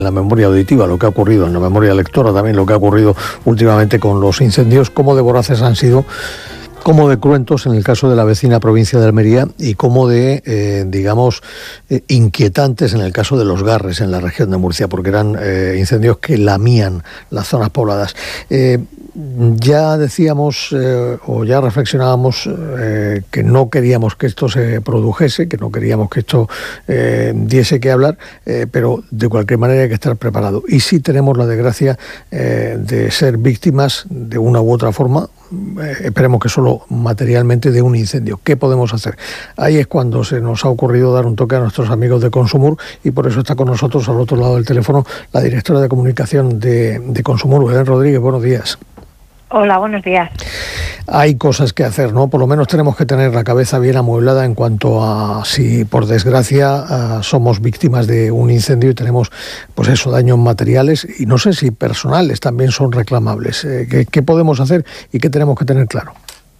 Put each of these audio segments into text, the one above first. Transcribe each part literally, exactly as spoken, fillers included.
la memoria auditiva, lo que ha ocurrido en la memoria lectora, también lo que ha ocurrido últimamente con los incendios, cómo de voraces han sido, cómo de cruentos en el caso de la vecina provincia de Almería y cómo de, eh, digamos, eh, inquietantes en el caso de los Garres en la región de Murcia, porque eran eh, incendios que lamían las zonas pobladas. Eh, ya decíamos eh, o ya reflexionábamos eh, que no queríamos que esto se produjese, que no queríamos que esto eh, diese que hablar, eh, pero de cualquier manera hay que estar preparado. Y sí tenemos la desgracia eh, de ser víctimas de una u otra forma, eh, esperemos que solo materialmente, de un incendio. ¿Qué podemos hacer? Ahí es cuando se nos ha ocurrido dar un toque a nuestros amigos de Consumur, y por eso está con nosotros al otro lado del teléfono la directora de comunicación de, de Consumur, Belén Rodríguez. Buenos días. Hola, buenos días. Hay cosas que hacer, ¿no? Por lo menos tenemos que tener la cabeza bien amueblada en cuanto a si, por desgracia, uh, somos víctimas de un incendio y tenemos, pues eso, daños materiales, y no sé si personales también son reclamables. Eh, ¿qué, ¿Qué podemos hacer y qué tenemos que tener claro?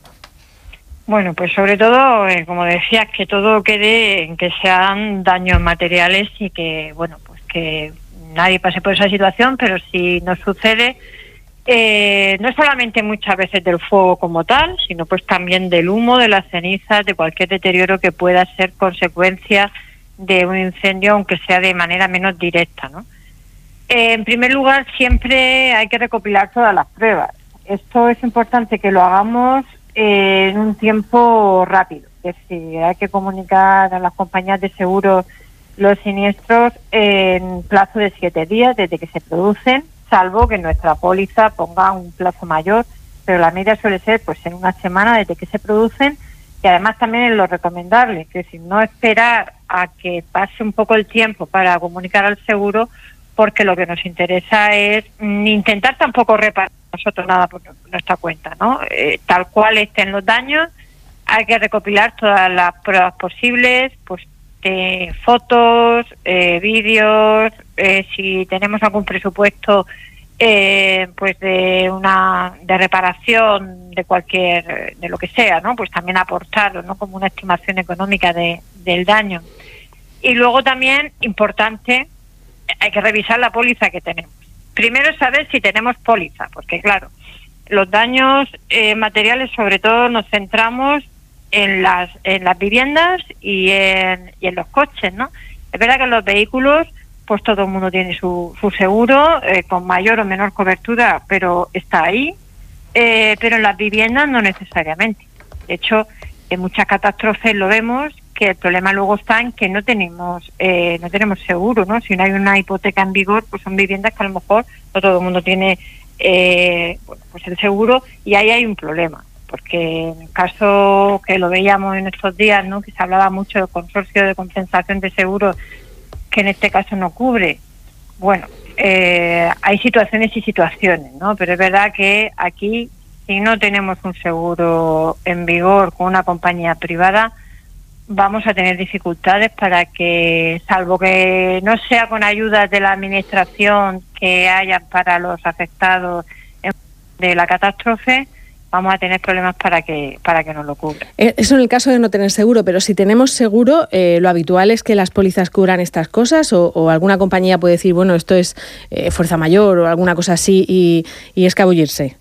Bueno, pues sobre todo, eh, como decías, que todo quede en que sean daños materiales y que, bueno, pues que nadie pase por esa situación, pero si nos sucede, Eh, no solamente muchas veces del fuego como tal, sino pues también del humo, de las cenizas, de cualquier deterioro que pueda ser consecuencia de un incendio, aunque sea de manera menos directa, ¿no? Eh, en primer lugar, siempre hay que recopilar todas las pruebas. Esto es importante que lo hagamos eh, en un tiempo rápido. Es decir, hay que comunicar a las compañías de seguros los siniestros en plazo de siete días desde que se producen, salvo que nuestra póliza ponga un plazo mayor, pero la media suele ser pues en una semana desde que se producen, y además también es lo recomendable, que si no esperar a que pase un poco el tiempo para comunicar al seguro, porque lo que nos interesa es ni intentar tampoco reparar nosotros nada por nuestra cuenta, ¿no? Eh, tal cual estén los daños, hay que recopilar todas las pruebas posibles, pues de fotos, eh, vídeos, eh, si tenemos algún presupuesto eh, pues de una de reparación de cualquier, de lo que sea, ¿no? Pues también aportarlo, ¿no? Como una estimación económica de, del daño. Y luego también, importante, hay que revisar la póliza que tenemos. Primero es saber si tenemos póliza, porque claro, los daños eh, materiales sobre todo nos centramos en las en las viviendas y en, y en los coches, ¿no? Es verdad que en los vehículos pues todo el mundo tiene su, su seguro, eh, con mayor o menor cobertura, pero está ahí, eh, pero en las viviendas no necesariamente. De hecho, en muchas catástrofes lo vemos, que el problema luego está en que no tenemos eh, no tenemos seguro, ¿no? Si no hay una hipoteca en vigor, pues son viviendas que a lo mejor no todo el mundo tiene eh, bueno, pues el seguro, y ahí hay un problema. Porque en el caso que lo veíamos en estos días, ¿no? Que se hablaba mucho del consorcio de compensación de seguros, que en este caso no cubre. Bueno, eh, hay situaciones y situaciones, ¿no? Pero es verdad que aquí, si no tenemos un seguro en vigor con una compañía privada, vamos a tener dificultades para que, salvo que no sea con ayudas de la administración que haya para los afectados de la catástrofe, vamos a tener problemas para que para que nos lo cubra. Eso en el caso de no tener seguro, pero si tenemos seguro, eh, lo habitual es que las pólizas cubran estas cosas, o, o alguna compañía puede decir, bueno, esto es eh, fuerza mayor o alguna cosa así, y, y escabullirse.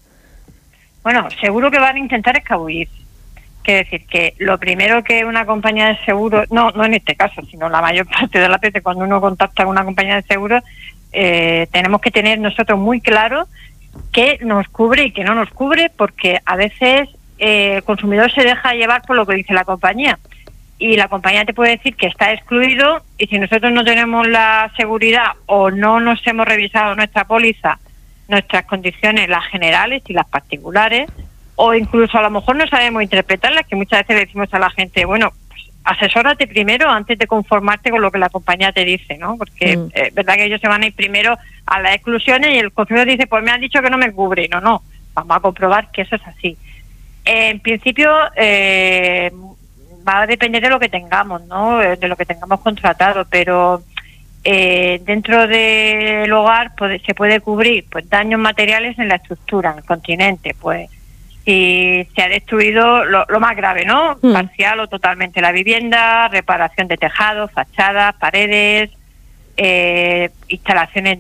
Bueno, seguro que van a intentar escabullirse. Quiere decir que lo primero que una compañía de seguro, no no en este caso, sino la mayor parte de las veces cuando uno contacta con una compañía de seguros, eh, tenemos que tener nosotros muy claro qué nos cubre y qué no nos cubre, porque a veces eh, el consumidor se deja llevar por lo que dice la compañía, y la compañía te puede decir que está excluido, y si nosotros no tenemos la seguridad o no nos hemos revisado nuestra póliza, nuestras condiciones, las generales y las particulares, o incluso a lo mejor no sabemos interpretarlas, que muchas veces le decimos a la gente, bueno, pues asesórate primero antes de conformarte con lo que la compañía te dice, ¿no? Porque mm. es verdad que ellos se van a ir primero a las exclusiones y el consumidor dice, pues me han dicho que no me cubre. No, no, vamos a comprobar que eso es así. En principio eh, va a depender de lo que tengamos, ¿no? De lo que tengamos contratado, pero eh, dentro del hogar puede, se puede cubrir pues daños materiales en la estructura, en el continente, pues si se ha destruido lo, lo más grave, ¿no? Mm. Parcial o totalmente la vivienda, reparación de tejados, fachadas, paredes, eh, instalaciones